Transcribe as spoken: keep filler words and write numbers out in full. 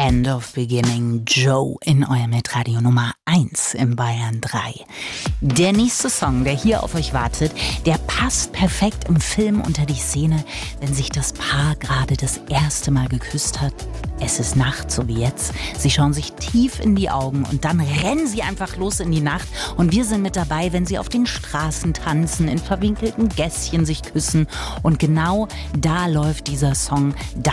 End of Beginning, Joe in eurem Hitradio Nummer eins im Bayern drei. Der nächste Song, der hier auf euch wartet, der passt perfekt im Film unter die Szene, wenn sich das Paar gerade das erste Mal geküsst hat. Es ist Nacht, so wie jetzt. Sie schauen sich tief in die Augen und dann rennen sie einfach los in die Nacht. Und wir sind mit dabei, wenn sie auf den Straßen tanzen, in verwinkelten Gässchen sich küssen. Und genau da läuft dieser Song.